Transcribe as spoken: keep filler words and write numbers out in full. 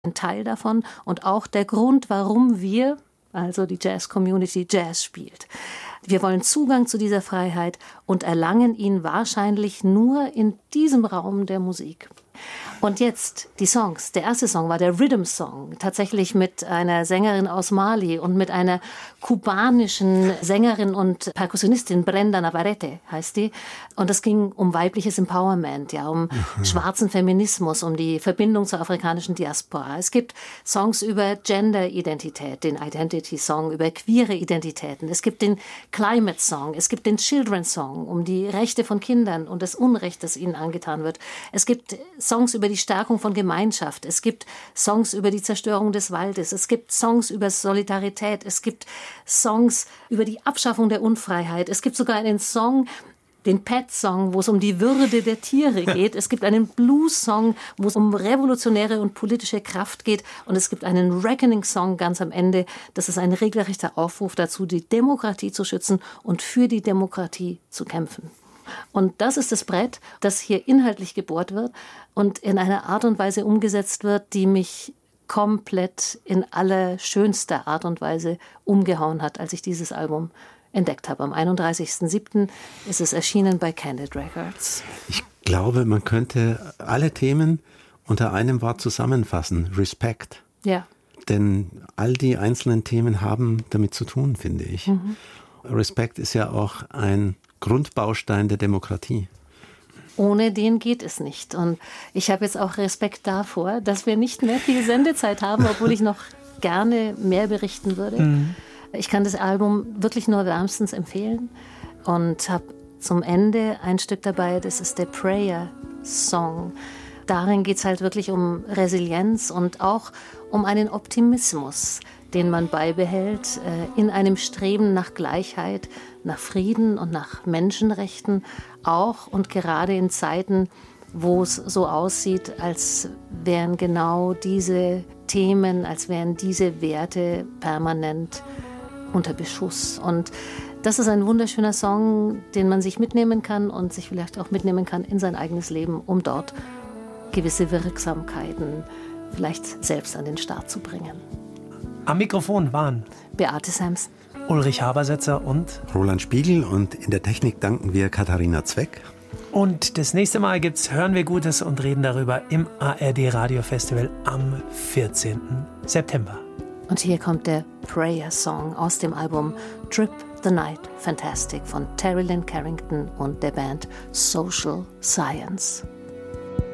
ein Teil davon und auch der Grund, warum wir, also die Jazz-Community, Jazz spielt. Wir wollen Zugang zu dieser Freiheit und erlangen ihn wahrscheinlich nur in diesem Raum der Musik. Und jetzt die Songs. Der erste Song war der Rhythm-Song, tatsächlich mit einer Sängerin aus Mali und mit einer kubanischen Sängerin und Perkussionistin, Brenda Navarrete heißt die. Und es ging um weibliches Empowerment, ja, um mhm. schwarzen Feminismus, um die Verbindung zur afrikanischen Diaspora. Es gibt Songs über Gender-Identität, den Identity-Song, über queere Identitäten. Es gibt den Climate-Song, es gibt den Children-Song, um die Rechte von Kindern und das Unrecht, das ihnen angetan wird. Es gibt Songs über die Stärkung von Gemeinschaft. Es gibt Songs über die Zerstörung des Waldes. Es gibt Songs über Solidarität. Es gibt Songs über die Abschaffung der Unfreiheit. Es gibt sogar einen Song, den Pet-Song, wo es um die Würde der Tiere geht. Es gibt einen Blues-Song, wo es um revolutionäre und politische Kraft geht. Und es gibt einen Reckoning-Song ganz am Ende. Das ist ein regelrechter Aufruf dazu, die Demokratie zu schützen und für die Demokratie zu kämpfen. Und das ist das Brett, das hier inhaltlich gebohrt wird und in einer Art und Weise umgesetzt wird, die mich komplett in allerschönster Art und Weise umgehauen hat, als ich dieses Album entdeckt habe. Am einunddreißigsten siebten ist es erschienen bei Candid Records. Ich glaube, man könnte alle Themen unter einem Wort zusammenfassen. Respect. Ja. Denn all die einzelnen Themen haben damit zu tun, finde ich. Mhm. Respect ist ja auch ein Grundbaustein der Demokratie. Ohne den geht es nicht. Und ich habe jetzt auch Respekt davor, dass wir nicht mehr viel Sendezeit haben, obwohl ich noch gerne mehr berichten würde. Mhm. Ich kann das Album wirklich nur wärmstens empfehlen und habe zum Ende ein Stück dabei, das ist der Prayer Song. Darin geht es halt wirklich um Resilienz und auch um einen Optimismus, den man beibehält äh, in einem Streben nach Gleichheit, nach Frieden und nach Menschenrechten, auch und gerade in Zeiten, wo es so aussieht, als wären genau diese Themen, als wären diese Werte permanent unter Beschuss. Und das ist ein wunderschöner Song, den man sich mitnehmen kann und sich vielleicht auch mitnehmen kann in sein eigenes Leben, um dort gewisse Wirksamkeiten vielleicht selbst an den Start zu bringen. Am Mikrofon waren Beate Samson, Ulrich Habersetzer und Roland Spiegel, und in der Technik danken wir Katharina Zweck. Und das nächste Mal gibt's Hören wir Gutes und reden darüber im A R D Radio Festival am vierzehnten September. Und hier kommt der Prayer Song aus dem Album Trip the Night Fantastic von Terry Lynn Carrington und der Band Social Science.